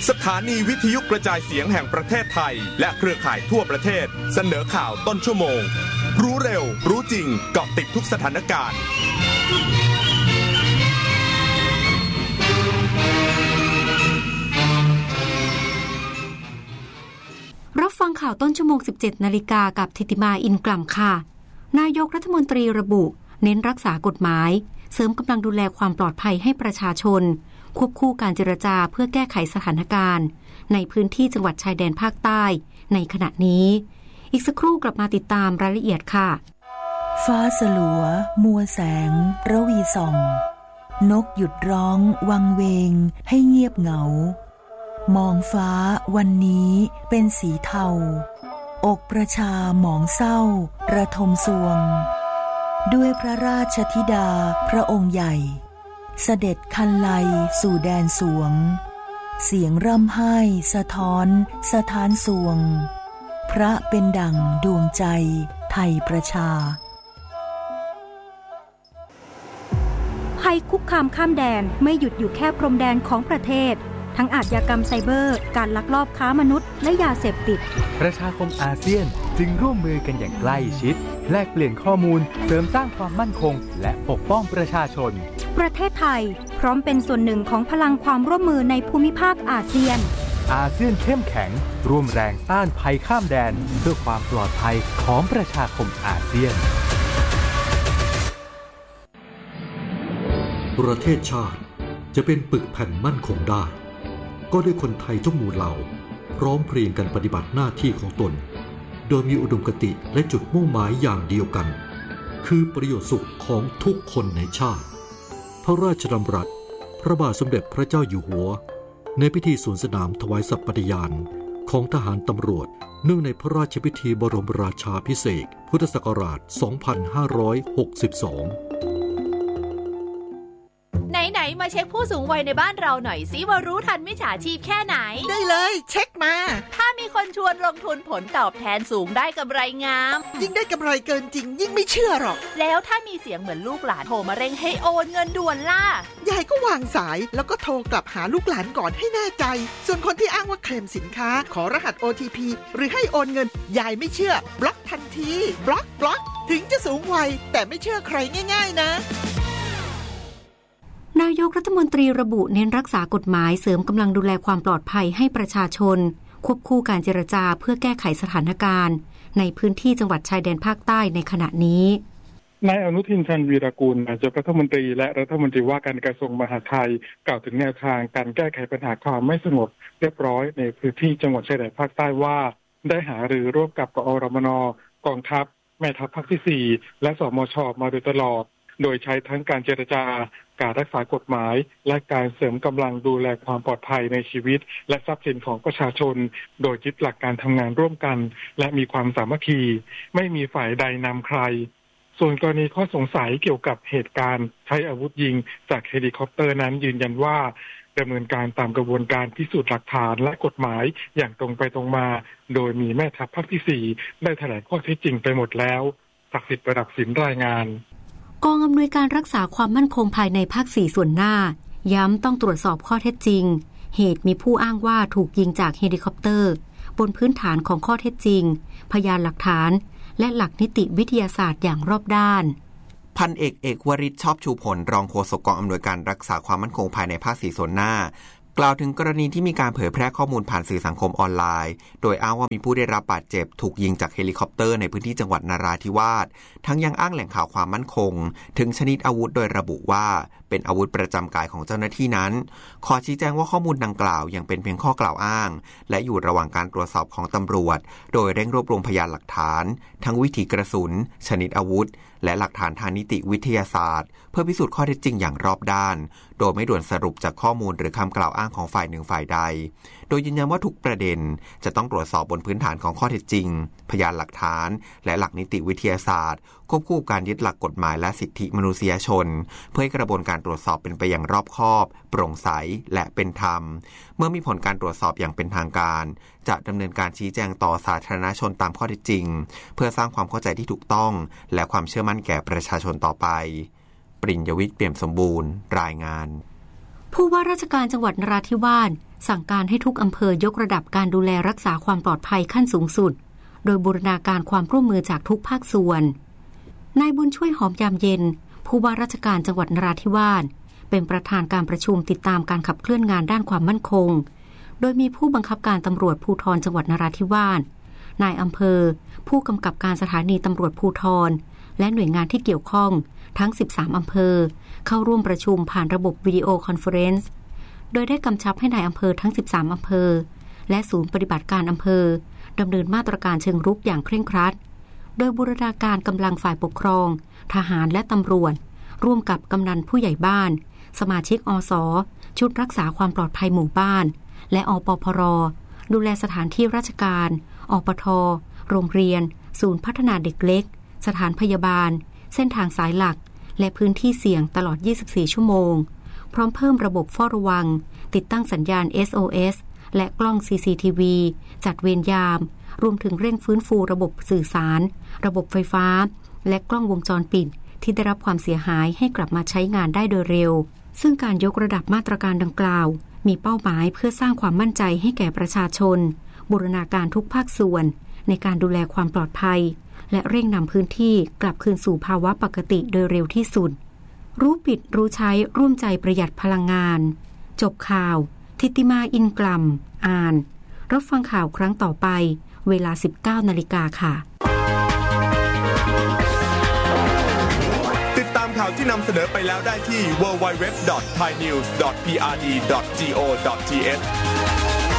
สถานีวิทยุกระจายเสียงแห่งประเทศไทยและเครือข่ายทั่วประเทศเสนอข่าวต้นชั่วโมงรู้เร็วรู้จริงเกาะติดทุกสถานการณ์รับฟังข่าวต้นชั่วโมง 17 นาฬิกากับธิติมาอินกล่ำค่ะนายกรัฐมนตรีระบุเน้นรักษากฎหมายเสริมกำลังดูแลความปลอดภัยให้ประชาชนควบคู่การเจรจาเพื่อแก้ไขสถานการณ์ในพื้นที่จังหวัดชายแดนภาคใต้ในขณะนี้อีกสักครู่กลับมาติดตามรายละเอียดค่ะฟ้าสลัวมัวแสงระวีส่องนกหยุดร้องวังเวงให้เงียบเหงามองฟ้าวันนี้เป็นสีเทาอกประชาหมองเศร้าระทมสวงด้วยพระราชธิดาพระองค์ใหญ่เสด็จคันไลสู่แดนสวงเสียงร่ำไห้สะท้อนสะท้านสวงพระเป็นดั่งดวงใจไทยประชาภัยคุกคามข้ามแดนไม่หยุดอยู่แค่พรมแดนของประเทศทั้งอาชญากรรมไซเบอร์การลักลอบค้ามนุษย์และยาเสพติดประชาคมอาเซียนจึงร่วมมือกันอย่างใกล้ชิดแลกเปลี่ยนข้อมูลเสริมสร้างความมั่นคงและปกป้องประชาชนประเทศไทยพร้อมเป็นส่วนหนึ่งของพลังความร่วมมือในภูมิภาคอาเซียนอาเซียนเข้มแข็งร่วมแรงต้านภัยข้ามแดนเพื่อความปลอดภัยของประชาคมอาเซียนประเทศชาติจะเป็นปึกแผ่นมั่นคงได้ก็ด้วยคนไทยทุกหมู่เหล่าพร้อมเพรียงกันปฏิบัติหน้าที่ของตนโดยมีอุดมคติและจุดมุ่งหมายอย่างเดียวกันคือประโยชน์สุขของทุกคนในชาติพระราชดำรัสพระบาทสมเด็จพระเจ้าอยู่หัวในพิธีสวนสนามถวายสัตย์ปฏิญาณของทหารตำรวจเนื่องในพระราชพิธีบรมราชาภิเษกพุทธศักราช 2562 ไหนมาเช็คผู้สูงวัยในบ้านเราหน่อยสิว่ารู้ทันมิจฉาชีพแค่ไหนได้เลยเช็คมาถ้ามีคนชวนลงทุนผลตอบแทนสูงได้กำไรงามยิ่งได้กำไรเกินจริงยิ่งไม่เชื่อหรอกแล้วถ้ามีเสียงเหมือนลูกหลานโทรมาเร่งให้โอนเงินด่วนล่ะยายก็วางสายแล้วก็โทรกลับหาลูกหลานก่อนให้แน่ใจส่วนคนที่อ้างว่าเคลมสินค้าขอรหัส OTP หรือให้โอนเงินยายไม่เชื่อบล็อกทันทีบล็อกถึงจะสูงวัยแต่ไม่เชื่อใครง่ายๆนะนายกรัฐมนตรีระบุเน้นรักษากฎหมายเสริมกำลังดูแลความปลอดภัยให้ประชาชนควบคู่การเจรจาเพื่อแก้ไขสถานการณ์ในพื้นที่จังหวัดชายแดนภาคใต้ในขณะนี้นายอนุทินชาญวีรกูลนายกรัฐมนตรีและรัฐมนตรีว่าการกระทรวงมหาดไทยกล่าวถึงแนวทางการแก้ไขปัญหาความไม่สงบเรียบร้อยในพื้นที่จังหวัดชายแดนภาคใต้ว่าได้หารือร่วมกับกอรมน.กองทัพแม่ทัพภาคที่4และสมช.มาโดยตลอดโดยใช้ทั้งการเจรจาการรักษากฎหมายและการเสริมกำลังดูแลความปลอดภัยในชีวิตและทรัพย์สินของประชาชนโดยยึดหลักการทำงานร่วมกันและมีความสามัคคีไม่มีฝ่ายใดนำใครส่วนกรณีข้อสงสัยเกี่ยวกับเหตุการณ์ใช้อาวุธยิงจากเฮลิคอปเตอร์นั้นยืนยันว่าดำเนินการตามกระบวนการพิสูจน์หลักฐานและกฎหมายอย่างตรงไปตรงมาโดยมีแม่ทัพภาคที่4ได้แถลงข้อเท็จจริงไปหมดแล้วศักดิ์สิทธิ์ประดับสินรายงานกองอำนวยการรักษาความมั่นคงภายในภาค4ส่วนหน้าย้ำต้องตรวจสอบข้อเท็จจริงเหตุมีผู้อ้างว่าถูกยิงจากเฮลิคอปเตอร์บนพื้นฐานของข้อเท็จจริงพยานหลักฐานและหลักนิติวิทยาศาสตร์อย่างรอบด้านพันเอกวริศชอบชูผลรองโฆษกกองอำนวยการรักษาความมั่นคงภายในภาค4ส่วนหน้ากล่าวถึงกรณีที่มีการเผยแพร่ข้อมูลผ่านสื่อสังคมออนไลน์โดยอ้างว่ามีผู้ได้รับบาดเจ็บถูกยิงจากเฮลิคอปเตอร์ในพื้นที่จังหวัดนราธิวาสทั้งยังอ้างแหล่งข่าวความมั่นคงถึงชนิดอาวุธโดยระบุว่าเป็นอาวุธประจำกายของเจ้าหน้าที่นั้นขอชี้แจงว่าข้อมูลดังกล่าวยังเป็นเพียงข้อกล่าวอ้างและอยู่ระหว่างการตรวจสอบของตำรวจโดยเร่งรวบรวมพยานหลักฐานทั้งวิถีกระสุนชนิดอาวุธและหลักฐานทางนิติวิทยาศาสตร์เพื่อพิสูจน์ข้อเท็จจริงอย่างรอบด้านโดยไม่ด่วนสรุปจากข้อมูลหรือคำกล่าวอ้างของฝ่ายหนึ่งฝ่ายใดโดยยืนยันว่าทุกประเด็นจะต้องตรวจสอบบนพื้นฐานของข้อเท็จจริงพยานหลักฐานและหลักนิติวิทยาศาสตร์ควบคู่การยึดหลักกฎหมายและสิทธิมนุษยชนเพื่อให้กระบวนการตรวจสอบเป็นไปอย่างรอบคอบโปร่งใสและเป็นธรรมเมื่อมีผลการตรวจสอบอย่างเป็นทางการจะดำเนินการชี้แจงต่อสาธารณชนตามข้อเท็จจริงเพื่อสร้างความเข้าใจที่ถูกต้องและความเชื่อมั่นแก่ประชาชนต่อไปปริญญวิทย์เปี่ยมสมบูรณ์รายงานผู้ว่าราชการจังหวัดนราธิวาสสั่งการให้ทุกอำเภอยกระดับการดูแลรักษาความปลอดภัยขั้นสูงสุดโดยบูรณาการความร่วมมือจากทุกภาคส่วนนายบุญช่วยหอมยามเย็นผู้ว่าราชการจังหวัดนราธิวาสเป็นประธานการประชุมติดตามการขับเคลื่อนงานด้านความมั่นคงโดยมีผู้บังคับการตำรวจภูธรจังหวัดนราธิวาสนายอำเภอผู้กำกับการสถานีตำรวจภูธรและหน่วยงานที่เกี่ยวข้องทั้ง13อำเภอเข้าร่วมประชุมผ่านระบบวิดีโอคอนเฟอเรนซ์โดยได้กำชับให้นายอำเภอทั้ง13อำเภอและศูนย์ปฏิบัติการอำเภอดำเนินมาตรการเชิงรุกอย่างเคร่งครัดโดยบูรณาการกำลังฝ่ายปกครองทหารและตำรวจร่วมกับกำนันผู้ใหญ่บ้านสมาชิกอส.ชุดรักษาความปลอดภัยหมู่บ้านและอปพร.ดูแลสถานที่ราชการอปท.โรงเรียนศูนย์พัฒนาเด็กเล็กสถานพยาบาลเส้นทางสายหลักและพื้นที่เสี่ยงตลอด24ชั่วโมงพร้อมเพิ่มระบบเฝ้าระวังติดตั้งสัญญาณ SOS และกล้อง CCTV จัดเวรยามรวมถึงเร่งฟื้นฟูระบบสื่อสารระบบไฟฟ้าและกล้องวงจรปิดที่ได้รับความเสียหายให้กลับมาใช้งานได้โดยเร็วซึ่งการยกระดับมาตรการดังกล่าวมีเป้าหมายเพื่อสร้างความมั่นใจให้แก่ประชาชนบูรณาการทุกภาคส่วนในการดูแลความปลอดภัยและเร่งนำพื้นที่กลับคืนสู่ภาวะปกติโดยเร็วที่สุดรู้ปิดรู้ใช้ร่วมใจประหยัดพลังงานจบข่าวทิติมาอินกลัมอ่านรับฟังข่าวครั้งต่อไปเวลา 19:00 น.ค่ะติดตามข่าวที่นำเสนอไปแล้วได้ที่ www.thainews.prd.go.th